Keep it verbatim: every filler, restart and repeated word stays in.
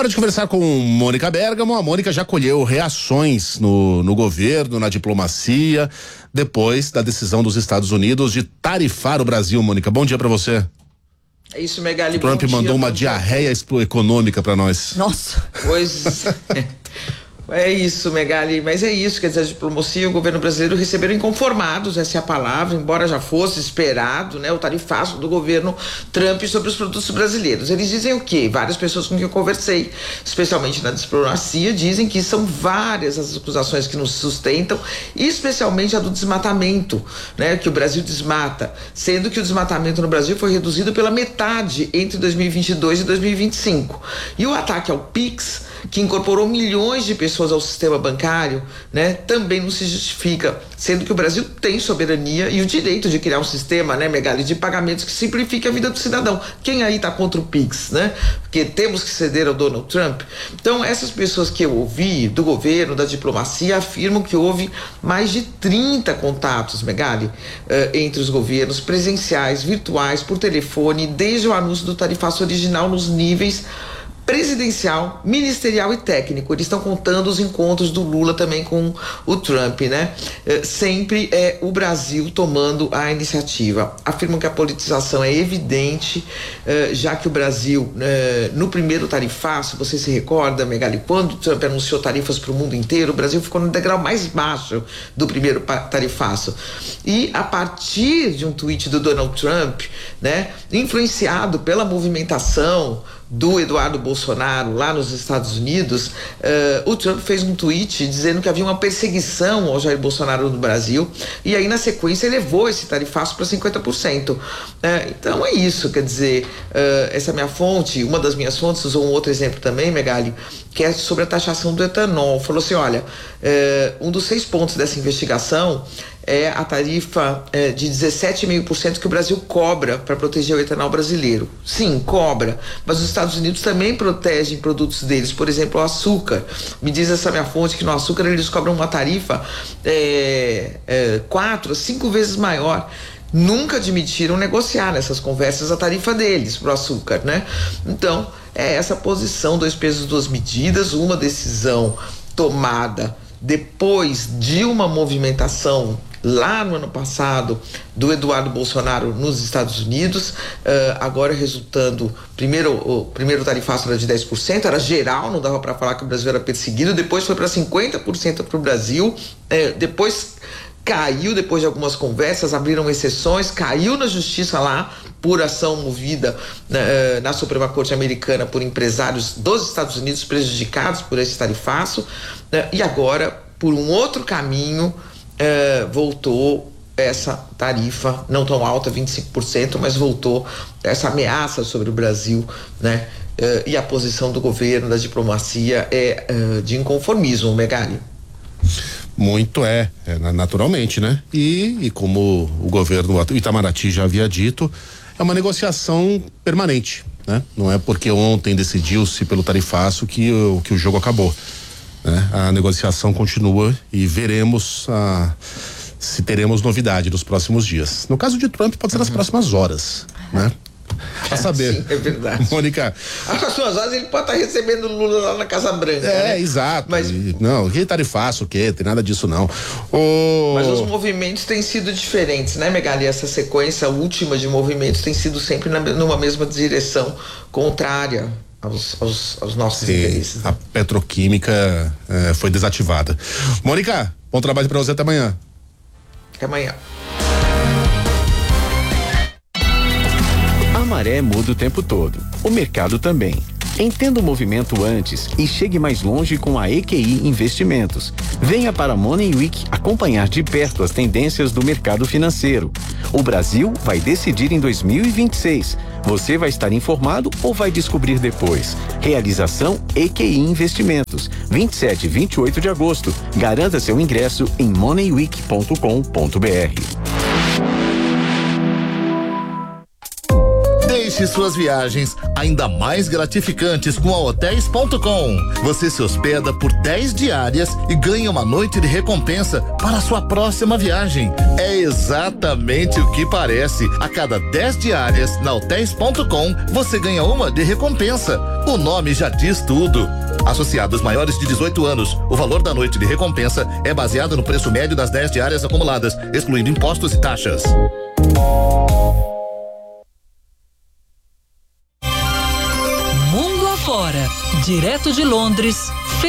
Hora de conversar com Mônica Bergamo. A Mônica já colheu reações no, no governo, na diplomacia, depois da decisão dos Estados Unidos de tarifar o Brasil. Mônica, bom dia pra você. É isso, Megali. O Trump bom mandou dia, uma diarreia econômica pra nós. Nossa. Pois é isso, Megali, mas é isso, quer dizer, a diplomacia e o governo brasileiro receberam inconformados, essa é a palavra, embora já fosse esperado, né, o tarifaço do governo Trump sobre os produtos brasileiros. Eles dizem o quê? Várias pessoas com quem eu conversei, especialmente na diplomacia, dizem que são várias as acusações que nos sustentam, especialmente a do desmatamento, né, que o Brasil desmata, sendo que o desmatamento no Brasil foi reduzido pela metade entre dois mil e vinte e dois e dois mil e vinte e cinco. E o ataque ao Pix, que incorporou milhões de pessoas ao sistema bancário, né, também não se justifica, sendo que o Brasil tem soberania e o direito de criar um sistema, né, Megali, de pagamentos que simplifique a vida do cidadão. Quem aí tá contra o Pix, né? Porque temos que ceder ao Donald Trump. Então, essas pessoas que eu ouvi do governo, da diplomacia, afirmam que houve mais de trinta contatos, Megali, eh, entre os governos, presenciais, virtuais, por telefone, desde o anúncio do tarifaço original nos níveis presidencial, ministerial e técnico. Eles estão contando os encontros do Lula também com o Trump, né? É, sempre é o Brasil tomando a iniciativa. Afirmam que a politização é evidente, é, já que o Brasil, é, no primeiro tarifaço, você se recorda, Megali, quando o Trump anunciou tarifas para o mundo inteiro, o Brasil ficou no degrau mais baixo do primeiro tarifaço. E a partir de um tweet do Donald Trump, né, influenciado pela movimentação do Eduardo Bolsonaro lá nos Estados Unidos, uh, o Trump fez um tweet dizendo que havia uma perseguição ao Jair Bolsonaro no Brasil, e aí na sequência elevou esse tarifaço para cinquenta por cento. Uh, então é isso, quer dizer, uh, essa minha fonte, uma das minhas fontes usou um outro exemplo também, Megali, que é sobre a taxação do etanol. Falou assim, olha, uh, um dos seis pontos dessa investigação é a tarifa é, de dezessete vírgula cinco por cento que o Brasil cobra para proteger o etanol brasileiro. Sim, cobra, mas os Estados Unidos também protegem produtos deles, por exemplo, o açúcar. Me diz essa minha fonte que no açúcar eles cobram uma tarifa é, é, quatro, cinco vezes maior. Nunca admitiram negociar nessas conversas a tarifa deles pro açúcar, né? Então, é essa posição, dois pesos, duas medidas, uma decisão tomada depois de uma movimentação lá no ano passado do Eduardo Bolsonaro nos Estados Unidos, uh, agora resultando, primeiro o primeiro tarifaço era de dez por cento, era geral, não dava para falar que o Brasil era perseguido, depois foi para cinquenta por cento para o Brasil, uh, depois caiu, depois de algumas conversas, abriram exceções, caiu na justiça lá, por ação movida uh, na Suprema Corte Americana por empresários dos Estados Unidos prejudicados por esse tarifaço, uh, e agora, por um outro caminho, Uh, voltou essa tarifa não tão alta, vinte e cinco por cento, mas voltou essa ameaça sobre o Brasil, né? Uh, e a posição do governo, da diplomacia é uh, de inconformismo, Megali. Muito é, é naturalmente, né? E, e como o governo, o Itamaraty já havia dito, é uma negociação permanente, né? Não é porque ontem decidiu-se pelo tarifaço que, o, que o jogo acabou. Né? A negociação continua e veremos ah, se teremos novidade nos próximos dias. No caso de Trump, pode ser nas uhum. próximas horas, né? A saber. Sim, é verdade. Mônica. As próximas horas ele pode estar recebendo Lula lá na Casa Branca. É, né? exato. Mas, e, não, que tarifaço, o quê? Tem nada disso, não. O... Mas os movimentos têm sido diferentes, né, Megali? Essa sequência última de movimentos tem sido sempre na, numa mesma direção contrária Aos, aos, aos nossos Sim, interesses. A petroquímica eh, foi desativada. Mônica, bom trabalho para você, até amanhã. Até amanhã. A maré muda o tempo todo, o mercado também. Entenda o movimento antes e chegue mais longe com a E Q I Investimentos. Venha para a Money Week acompanhar de perto as tendências do mercado financeiro. O Brasil vai decidir em dois mil e vinte e seis. Você vai estar informado ou vai descobrir depois? Realização E Q I Investimentos, vinte e sete e vinte e oito de agosto. Garanta seu ingresso em money week ponto com ponto br. Deixe suas viagens ainda mais gratificantes com a hotéis ponto com. Você se hospeda por dez diárias e ganha uma noite de recompensa para a sua próxima viagem. É exatamente o que parece. A cada dez diárias na hotéis ponto com, você ganha uma de recompensa. O nome já diz tudo. Associados maiores de dezoito anos, o valor da noite de recompensa é baseado no preço médio das dez diárias acumuladas, excluindo impostos e taxas. Mundo afora, direto de Londres,